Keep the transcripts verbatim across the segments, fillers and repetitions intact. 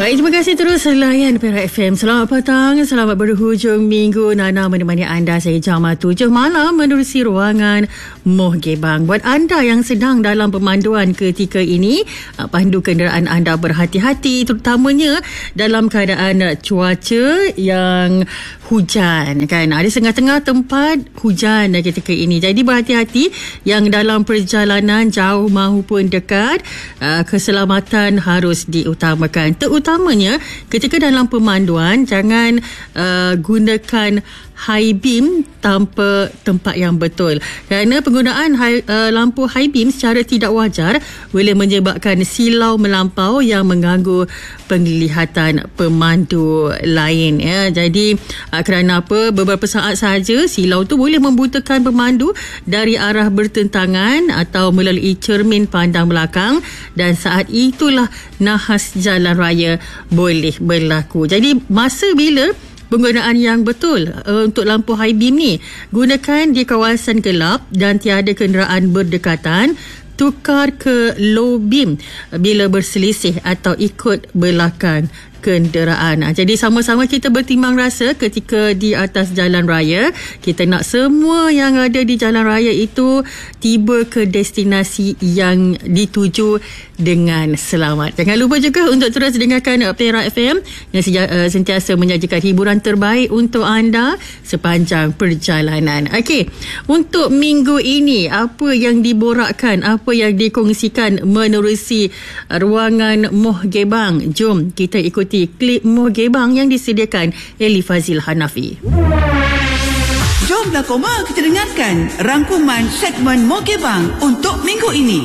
Baik, terima kasih terus layan Perak F M. Selamat petang, selamat berhujung minggu. Nana menemani anda saya jam tujuh malam menerusi ruangan Moh Gebang. Buat anda yang sedang dalam pemanduan ketika ini, pandu kenderaan anda berhati-hati, terutamanya dalam keadaan cuaca yang hujan kan. Ada setengah-tengah tempat hujan ketika ini. Jadi berhati-hati yang dalam perjalanan jauh maupun dekat, keselamatan harus diutamakan. Terutamanya ketika dalam pemanduan, jangan uh, gunakan high beam tanpa tempat yang betul. Kerana penggunaan high, uh, lampu high beam secara tidak wajar boleh menyebabkan silau melampau yang mengganggu penglihatan pemandu lain. Ya. Jadi uh, kerana apa? Beberapa saat sahaja silau tu boleh membutakan pemandu dari arah bertentangan atau melalui cermin pandang belakang, dan saat itulah nahas jalan raya boleh berlaku. Jadi masa bila penggunaan yang betul uh, untuk lampu high beam ni? Gunakan di kawasan gelap dan tiada kenderaan berdekatan. Tukar ke low beam bila berselisih atau ikut belakang kenderaan. Jadi sama-sama kita bertimbang rasa ketika di atas jalan raya. Kita nak semua yang ada di jalan raya itu tiba ke destinasi yang dituju dengan selamat. Jangan lupa juga untuk terus dengarkan Perak F M yang sentiasa menyajikan hiburan terbaik untuk anda sepanjang perjalanan. Okey, untuk minggu ini apa yang diborakkan, apa yang dikongsikan menerusi ruangan Moh Gebang? Jom kita ikuti klip Moh Gebang yang disediakan Eli Fazil Hanafi. Jomlah koma kita dengarkan rangkuman segmen Moh Gebang untuk minggu ini.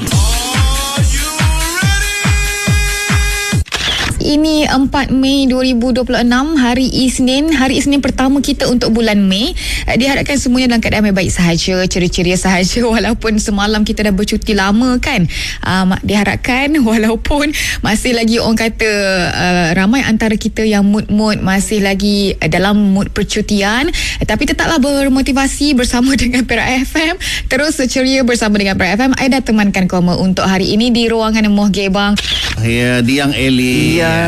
Ini empat Mei dua ribu dua puluh enam, hari Isnin, hari Isnin pertama kita untuk bulan Mei. Diharapkan semuanya dalam keadaan baik sahaja, ceria-ceria sahaja walaupun semalam kita dah bercuti lama kan. Um, diharapkan walaupun masih lagi orang kata uh, ramai antara kita yang mood-mood masih lagi dalam mood percutian, tapi tetaplah bermotivasi bersama dengan Perak F M, terus ceria bersama dengan Perak F M. I dah temankan koma untuk hari ini di ruangan Moh Gebang. Ya, Diang Eli. Ya.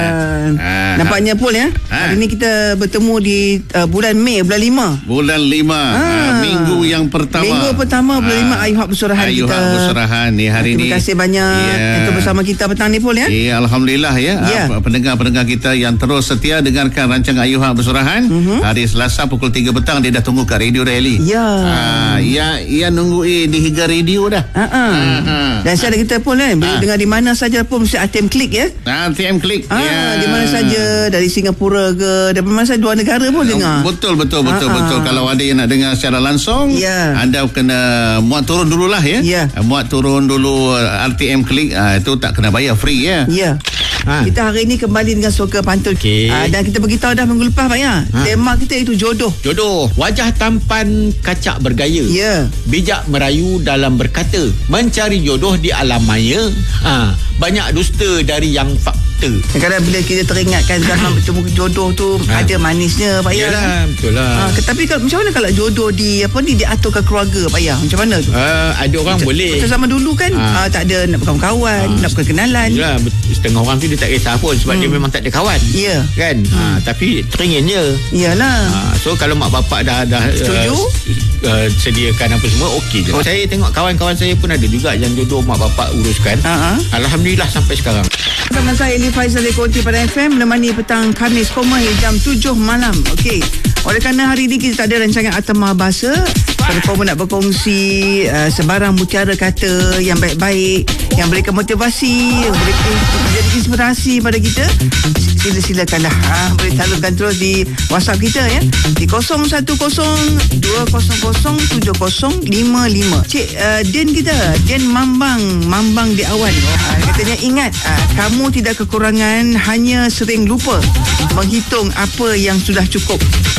Ha. Nampaknya Pol ya. Ha. Hari ini kita bertemu di uh, bulan Mei, bulan lima. Bulan lima. Ha. Ha. Minggu yang pertama. Minggu pertama bulan ha. lima Ayuhak Bersurahan Ayuhak kita. Ayuhak Bersurahan ni hari Terima ini. Terima kasih banyak ya. Untuk bersama kita petang ni Pol ya. Ya, alhamdulillah ya. ya. Pendengar-pendengar kita yang terus setia dengarkan rancangan Ayuhak Bersurahan. Uh-huh. Hari Selasa pukul tiga petang dia dah tunggu kat Radio Rally. Ya. Ha. Ya, ya nunggu eh, di Higa Radio dah. Ha. Ha. Ha. Dan saya ada kita Pol kan. Boleh ha. dengar di mana saja pun mesti A T M Klik ya. A T M Klik. Ah, ya. Di mana saja, dari Singapura ke, dari mana saja, dua negara pun dengar. Betul, betul, betul, ah, betul. Kalau ada yang nak dengar secara langsung, ya. anda kena muat turun dululah ya. ya. Muat turun dulu R T M Klik, ah, itu tak kena bayar, free ya. Ya. Ha. Kita hari ini kembali dengan Suka Pantun. Okay. Ah, dan kita beritahu dah minggu lepas Pak ya. Ha. Tema kita itu jodoh. Jodoh. Wajah tampan kacak bergaya. Ya. Bijak merayu dalam berkata. Mencari jodoh di alam maya. Ha. Banyak dusta dari yang fakta. Kadang-kadang bila kita teringatkan zaman bertemu jodoh tu ha. ada manisnya Pak ya. Yalah, betul lah. Ha, tapi kalau, macam mana kalau jodoh di apa ni diaturkan keluarga Pak ya? Macam mana tu? Uh, ada orang macam, boleh. Macam zaman dulu kan ha. uh, tak ada nak berkawan-kawan, ha. nak berkenalan. Yalah, setengah orang tu dia tak kisah pun sebab hmm. dia memang tak ada kawan. Ya. Kan? Hmm. Ha, tapi teringin je. Iyalah. Ha, so kalau mak bapak dah dah setuju uh, uh, sediakan apa semua okey je. Oh. Saya tengok kawan-kawan saya pun ada juga yang jodoh mak bapak uruskan. Ha. Alhamdulillah sampai sekarang. Sama saya Eli Faizal Koti pada F M menemani petang Khamis koma jam tujuh malam. Okey. Oleh kerana hari ini kita tak ada rancangan Atama Bahasa, kalau kau nak berkongsi uh, sebarang mutiara kata yang baik-baik, yang berikan motivasi, yang boleh menjadi inspirasi pada kita, sila-silakanlah. Ha, boleh salurkan terus di WhatsApp kita ya. Di kosong satu kosong dua kosong kosong tujuh kosong lima lima. Cik uh, Den kita, Den Mambang, Mambang di awan. Uh, katanya ingat, uh, kamu tidak kekurangan, hanya sering lupa menghitung apa yang sudah cukup.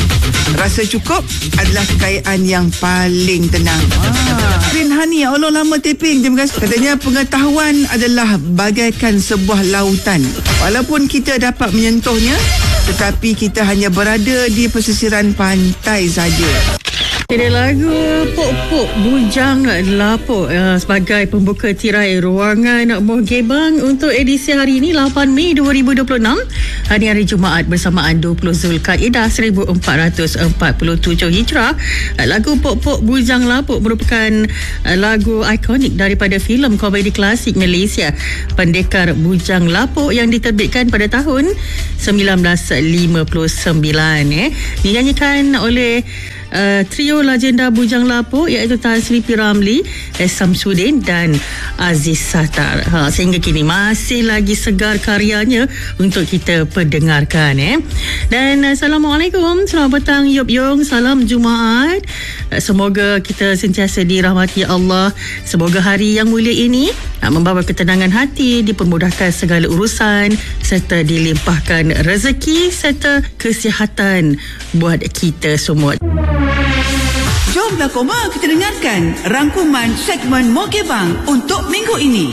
Rasa cukup adalah kekayaan yang paling tenang. Ah. Rin Hani, Allah lama taping. Terima kasih. Katanya pengetahuan adalah bagaikan sebuah lautan. Walaupun kita dapat menyentuhnya, tetapi kita hanya berada di pesisiran pantai saja. Ada lagu Pok-Pok Bujang Lapok uh, sebagai pembuka tirai ruangan Moh Gebang untuk edisi hari ini lapan Mei dua ribu dua puluh enam, hari hari Jumaat bersamaan dua puluh Zulkaidah seribu empat ratus empat puluh tujuh Hijrah. Uh, lagu Pok-Pok Bujang Lapok merupakan uh, lagu ikonik daripada filem komedi klasik Malaysia Pendekar Bujang Lapok yang diterbitkan pada tahun sembilan belas lima puluh sembilan. Eh. Dinyanyikan oleh Uh, trio legenda Bujang Lapok iaitu Tan Sri P. Ramlee, S. Samsudin dan Aziz Sattar. Ha, sehingga kini masih lagi segar karyanya untuk kita perdengarkan. Eh. Dan uh, Assalamualaikum, selamat petang Yop Yong, salam Jumaat. Uh, semoga kita sentiasa dirahmati Allah. Semoga hari yang mulia ini uh, membawa ketenangan hati, dipermudahkan segala urusan serta dilimpahkan rezeki serta kesihatan buat kita semua. Jomlah koma kita dengarkan rangkuman segmen Moh Gebang untuk minggu ini.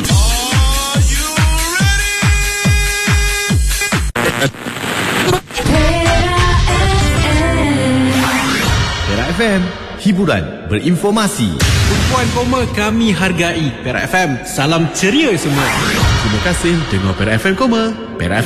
Perak F M, hiburan berinformasi. Puan koma kami hargai. Perak F M, salam ceria semua. Terima kasih dengar Perak F M koma. Perak